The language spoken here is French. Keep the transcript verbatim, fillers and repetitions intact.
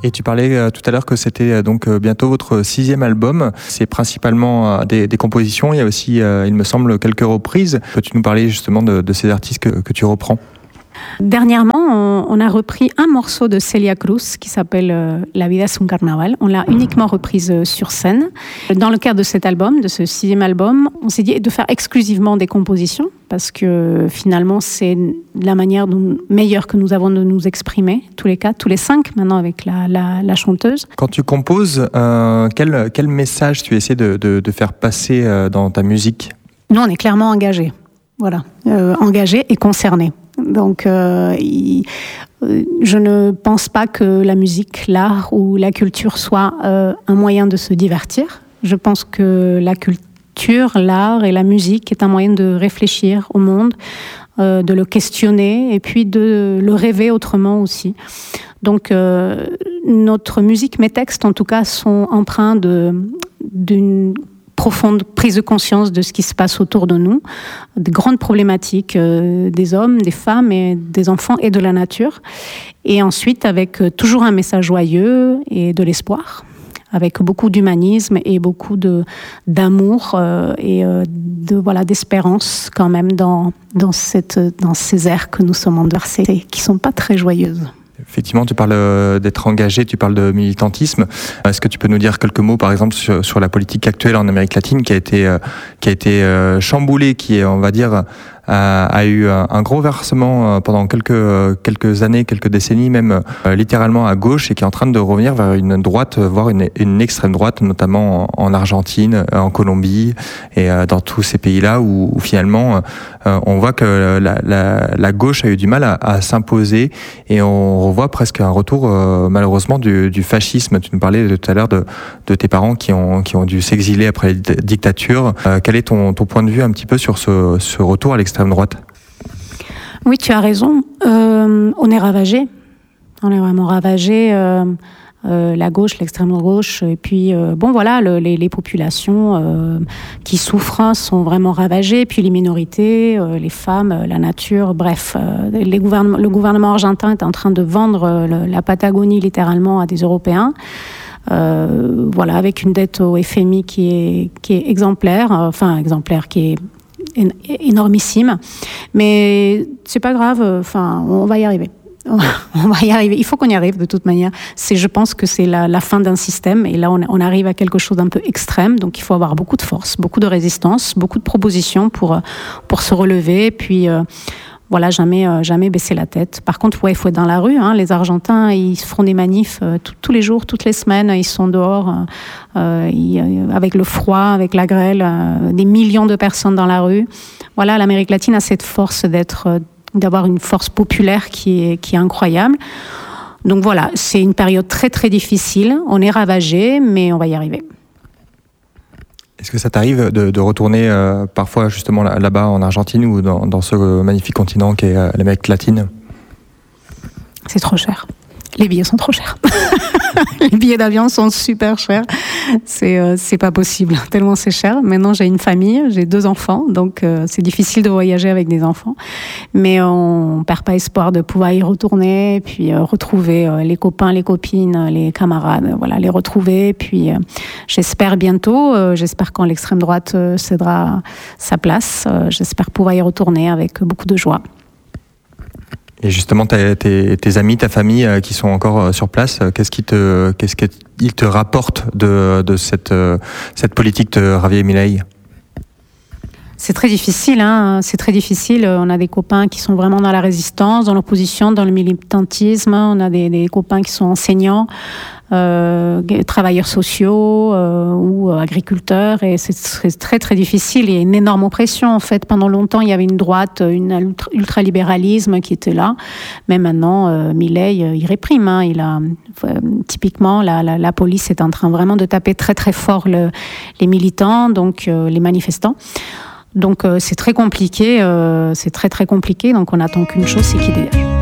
Et tu parlais euh, tout à l'heure que c'était euh, donc euh, bientôt votre sixième album. C'est principalement euh, des, des compositions. Il y a aussi, euh, il me semble, quelques reprises. Peux-tu nous parler justement de, de ces artistes que, que tu reprends ? Dernièrement, on, on a repris un morceau de Celia Cruz qui s'appelle euh, La vida es un carnaval. On l'a uniquement reprise euh, sur scène. Dans le cadre de cet album, de ce sixième album, on s'est dit de faire exclusivement des compositions parce que finalement, c'est la manière dont, meilleure que nous avons de nous exprimer, tous les quatre, tous les cinq maintenant avec la, la, la chanteuse. Quand tu composes, euh, quel, quel message tu essaies de, de, de faire passer euh, dans ta musique ? Nous, on est clairement engagés. Voilà, euh, engagés et concernés. Donc, euh, il, euh, je ne pense pas que la musique, l'art ou la culture soit euh, un moyen de se divertir. Je pense que la culture, l'art et la musique est un moyen de réfléchir au monde, euh, de le questionner et puis de le rêver autrement aussi. Donc, euh, notre musique, mes textes en tout cas, sont empreints de, d'une profonde prise de conscience de ce qui se passe autour de nous, des grandes problématiques euh, des hommes, des femmes, et des enfants et de la nature. Et ensuite, avec euh, toujours un message joyeux et de l'espoir, avec beaucoup d'humanisme et beaucoup de, d'amour euh, et euh, de, voilà, d'espérance quand même dans, dans, cette, dans ces airs que nous sommes enversés, qui ne sont pas très joyeuses. Effectivement, tu parles d'être engagé, tu parles de militantisme. Est-ce que tu peux nous dire quelques mots, par exemple, sur, sur la politique actuelle en Amérique latine qui a été, euh, qui a été euh, chamboulée, qui est, on va dire, a, a eu un, un gros versement pendant quelques, quelques années, quelques décennies, même euh, littéralement à gauche, et qui est en train de revenir vers une droite, voire une, une extrême droite, notamment en, en Argentine, en Colombie, et euh, dans tous ces pays-là où, où finalement euh, on voit que la, la, la gauche a eu du mal à, à s'imposer, et on revoit presque un retour euh, malheureusement du, du fascisme. Tu nous parlais tout à l'heure de, de tes parents qui ont, qui ont dû s'exiler après la dictature. Euh, quel est ton, ton point de vue un petit peu sur ce, ce retour à l'extrême droite ? Oui, tu as raison. Euh, on est ravagé. On est vraiment ravagé. Euh, euh, la gauche, l'extrême gauche, et puis euh, bon voilà, le, les, les populations euh, qui souffrent sont vraiment ravagées. Puis les minorités, euh, les femmes, la nature, bref, euh, les gouvernements, le gouvernement argentin est en train de vendre euh, le, la Patagonie littéralement à des Européens. Euh, voilà, avec une dette au F M I qui est qui est exemplaire, euh, enfin exemplaire, qui est énormissime, mais c'est pas grave, enfin, on va y arriver. On va y arriver. Il faut qu'on y arrive de toute manière. C'est, je pense que c'est la, la fin d'un système, et là on, on arrive à quelque chose d'un peu extrême. Donc il faut avoir beaucoup de force, beaucoup de résistance, beaucoup de propositions pour pour se relever. Puis euh, voilà, jamais euh, jamais baisser la tête. Par contre, ouais, il faut être dans la rue. Hein. Les Argentins, ils font des manifs euh, tout, tous les jours, toutes les semaines. Ils sont dehors euh, ils, avec le froid, avec la grêle, euh, des millions de personnes dans la rue. Voilà, l'Amérique latine a cette force d'être euh, d'avoir une force populaire qui est, qui est incroyable. Donc voilà, c'est une période très très difficile. On est ravagé, mais on va y arriver. Est-ce que ça t'arrive de, de retourner euh, parfois justement là, là-bas en Argentine ou dans, dans ce magnifique continent qu'est euh, l'Amérique latine ? C'est trop cher. Les billets sont trop chers. Les billets d'avion sont super chers. C'est euh, c'est pas possible, tellement c'est cher. Maintenant, j'ai une famille, j'ai deux enfants, donc euh, c'est difficile de voyager avec des enfants. Mais on perd pas espoir de pouvoir y retourner, puis euh, retrouver euh, les copains, les copines, les camarades, voilà, les retrouver. Puis euh, j'espère bientôt, euh, j'espère quand l'extrême droite euh, cédera sa place, euh, j'espère pouvoir y retourner avec beaucoup de joie. Et justement, tes, tes, tes amis, ta famille euh, qui sont encore euh, sur place, euh, qu'est-ce qui te, qu'est-ce qu'ils te rapportent de, de cette, euh, cette politique de Javier Milei ? C'est très difficile, hein. C'est très difficile. On a des copains qui sont vraiment dans la résistance, dans l'opposition, dans le militantisme. On a des, des copains qui sont enseignants, euh, travailleurs sociaux euh, ou agriculteurs, et c'est, c'est très très difficile. Il y a une énorme oppression en fait. Pendant longtemps, il y avait une droite, une ultralibéralisme qui était là, mais maintenant, euh, Milei, il réprime. Hein. Il a euh, typiquement la, la, la police est en train vraiment de taper très très fort le, les militants, donc euh, les manifestants. Donc euh, c'est très compliqué, euh, c'est très très compliqué. Donc on n'attend qu'une chose, c'est qu'il dégage.